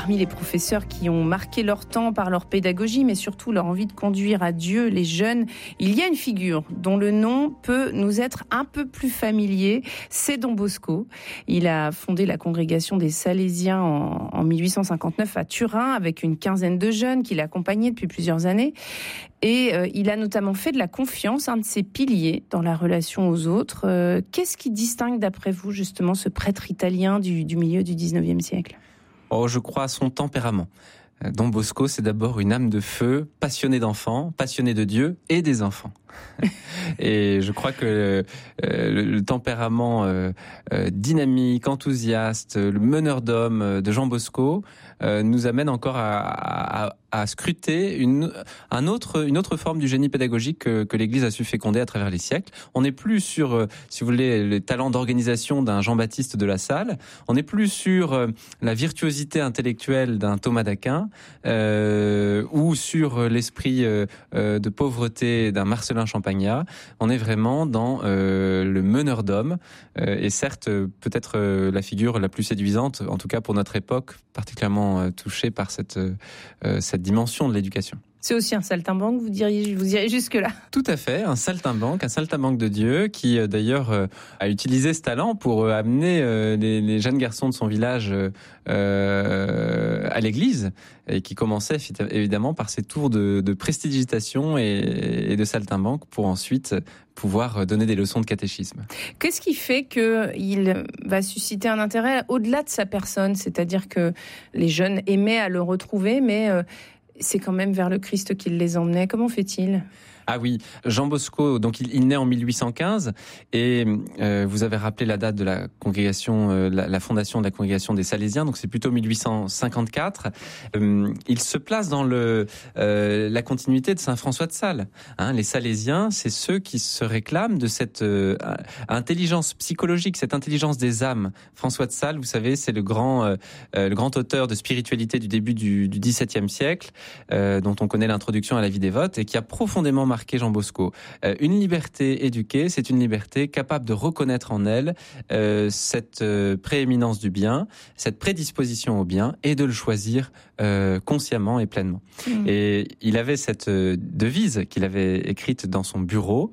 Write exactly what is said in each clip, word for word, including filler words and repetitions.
parmi les professeurs qui ont marqué leur temps par leur pédagogie, mais surtout leur envie de conduire à Dieu les jeunes, il y a une figure dont le nom peut nous être un peu plus familier, c'est Don Bosco. Il a fondé la congrégation des Salésiens en, en mille huit cent cinquante-neuf à Turin avec une quinzaine de jeunes qu'il a accompagnés depuis plusieurs années. Et euh, il a notamment fait de la confiance un de ses piliers dans la relation aux autres. Euh, qu'est-ce qui distingue d'après vous justement ce prêtre italien du, du milieu du dix-neuvième siècle ? Oh, je crois à son tempérament. Don Bosco, c'est d'abord une âme de feu, passionnée d'enfants, passionnée de Dieu et des enfants. Et je crois que euh, le, le tempérament euh, euh, dynamique, enthousiaste, le meneur d'hommes de Jean Bosco euh, nous amène encore à, à, à scruter une, un autre, une autre forme du génie pédagogique que, que l'Église a su féconder à travers les siècles. On n'est plus sur, euh, si vous voulez, les talents d'organisation d'un Jean-Baptiste de La Salle. On n'est plus sur euh, la virtuosité intellectuelle d'un Thomas d'Aquin euh, ou sur l'esprit euh, euh, de pauvreté d'un Marcellin Champagnat. On est vraiment dans euh, le meneur d'hommes euh, et certes peut-être euh, la figure la plus séduisante, en tout cas pour notre époque, particulièrement euh, touchée par cette, euh, cette dimension de l'éducation. C'est aussi un saltimbanque, vous diriez, vous irez jusque-là. Tout à fait, un saltimbanque, un saltimbanque de Dieu qui euh, d'ailleurs euh, a utilisé ce talent pour euh, amener euh, les, les jeunes garçons de son village euh, à l'église et qui commençait évidemment par ses tours de, de prestidigitation et, et de saltimbanque pour ensuite pouvoir donner des leçons de catéchisme. Qu'est-ce qui fait qu'il va susciter un intérêt au-delà de sa personne ? C'est-à-dire que les jeunes aimaient à le retrouver, mais euh, c'est quand même vers le Christ qu'il les emmenait. Comment fait-il ? Ah oui, Jean Bosco, donc il, il naît en mille huit cent quinze et euh, vous avez rappelé la date de la congrégation, euh, la, la fondation de la congrégation des Salésiens, donc c'est plutôt mille huit cent cinquante-quatre. Euh, il se place dans le euh, la continuité de Saint François de Sales. Hein, les Salésiens, c'est ceux qui se réclament de cette euh, intelligence psychologique, cette intelligence des âmes. François de Sales, vous savez, c'est le grand euh, le grand auteur de spiritualité du début du, du dix-septième siècle, euh, dont on connaît l'introduction à la vie dévote et qui a profondément marqué Jean Bosco. Euh, une liberté éduquée, c'est une liberté capable de reconnaître en elle euh, cette euh, prééminence du bien, cette prédisposition au bien et de le choisir euh, consciemment et pleinement. Mmh. Et il avait cette euh, devise qu'il avait écrite dans son bureau,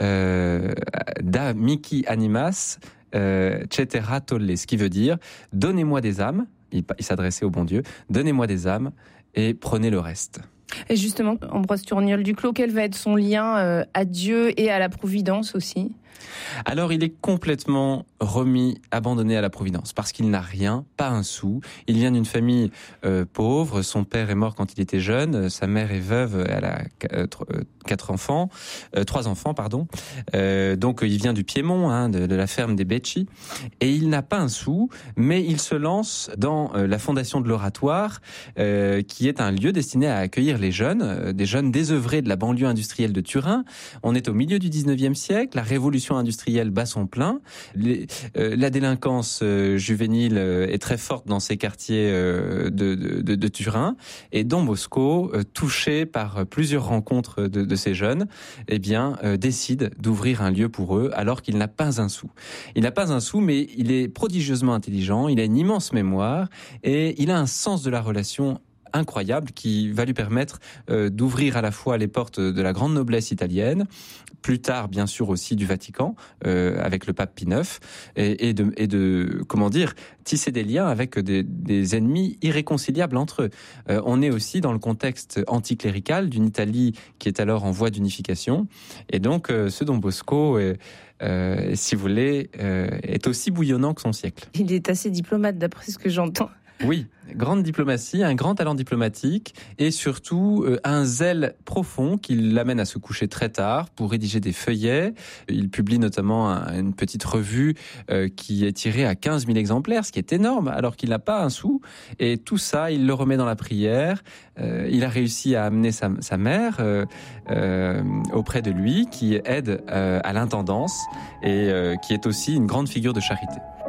euh, Da mihi animas euh, cetera tolle, ce qui veut dire « Donnez-moi des âmes », il, il s'adressait au bon Dieu, « Donnez-moi des âmes et prenez le reste ». Et justement, Ambroise Tourniol-Duclos, quel va être son lien euh, à Dieu et à la Providence aussi ? Alors, il est complètement remis, abandonné à la Providence, parce qu'il n'a rien, pas un sou. Il vient d'une famille euh, pauvre. Son père est mort quand il était jeune. Sa mère est veuve. Elle a euh, quatre enfants, euh, trois enfants, pardon. Euh, donc, il vient du Piémont, hein, de, de la ferme des Becci. Et il n'a pas un sou, mais il se lance dans euh, la fondation de l'Oratoire, euh, qui est un lieu destiné à accueillir les jeunes, euh, des jeunes désœuvrés de la banlieue industrielle de Turin. On est au milieu du dix-neuvième siècle. La révolution industrielle bat son plein. Les, euh, la délinquance euh, juvénile euh, est très forte dans ces quartiers euh, de, de, de Turin. Et Don Bosco, euh, touché par plusieurs rencontres de, de ces jeunes, eh bien, euh, décide d'ouvrir un lieu pour eux alors qu'il n'a pas un sou. Il n'a pas un sou, mais il est prodigieusement intelligent, il a une immense mémoire et il a un sens de la relation incroyable qui va lui permettre euh, d'ouvrir à la fois les portes de la grande noblesse italienne, plus tard bien sûr aussi du Vatican euh, avec le pape Pie neuf et, et, de, et de comment dire tisser des liens avec des, des ennemis irréconciliables entre eux. Euh, on est aussi dans le contexte anticlérical d'une Italie qui est alors en voie d'unification et donc euh, ce Don Bosco est Euh, si vous voulez, euh, est aussi bouillonnant que son siècle. Il est assez diplomate d'après ce que j'entends. Oui, grande diplomatie, un grand talent diplomatique et surtout euh, un zèle profond qui l'amène à se coucher très tard pour rédiger des feuillets. Il publie notamment un, une petite revue euh, qui est tirée à quinze mille exemplaires, ce qui est énorme alors qu'il n'a pas un sou. Et tout ça, il le remet dans la prière. Euh, il a réussi à amener sa, sa mère euh, euh, auprès de lui qui aide euh, à l'intendance et euh, qui est aussi une grande figure de charité.